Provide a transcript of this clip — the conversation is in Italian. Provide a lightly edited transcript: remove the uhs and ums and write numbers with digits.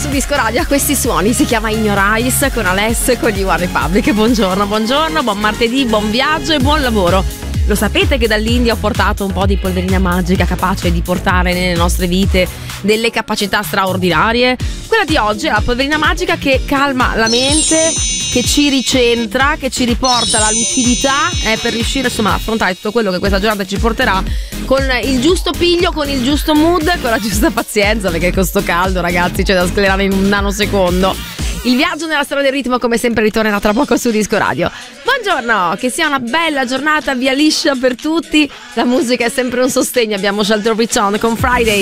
su Disco Radio a questi suoni, si chiama In Your Eyes con Aless, con gli One Republic. Buongiorno, buon martedì, buon viaggio e buon lavoro. Lo sapete che dall'India ho portato un po' di polverina magica capace di portare nelle nostre vite delle capacità straordinarie? Quella di oggi è la polverina magica che calma la mente, che ci ricentra, che ci riporta la lucidità per riuscire insomma ad affrontare tutto quello che questa giornata ci porterà con il giusto piglio, con il giusto mood, con la giusta pazienza, perché con sto caldo, ragazzi, c'è da sclerare in un nanosecondo. Il viaggio nella strada del ritmo come sempre ritornerà tra poco su Disco Radio. Buongiorno, che sia una bella giornata via liscia per tutti. La musica è sempre un sostegno, abbiamo scelto Rich On con Friday.